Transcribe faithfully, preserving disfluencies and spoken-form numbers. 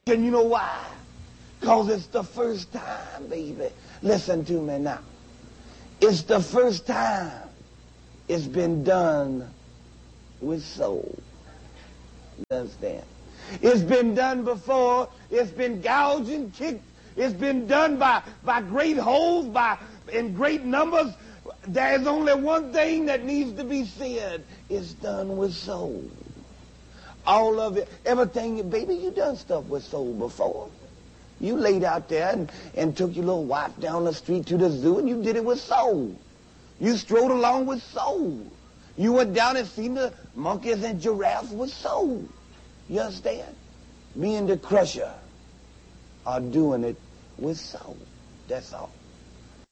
And you know why? Because it's the first time, baby. Listen to me now. It's the first time it's been done with soul. You understand? It's been done before. It's been gouged and kicked. It's been done by, by great holes, by in great numbers. There's only one thing that needs to be said. It's done with soul. All of it, everything, baby, you done stuff with soul before. You laid out there and, and took your little wife down the street to the zoo, and you did it with soul. You strode along with soul. You went down and seen the monkeys and giraffes with soul. You understand? Me and the Crusher are doing it with soul. That's all.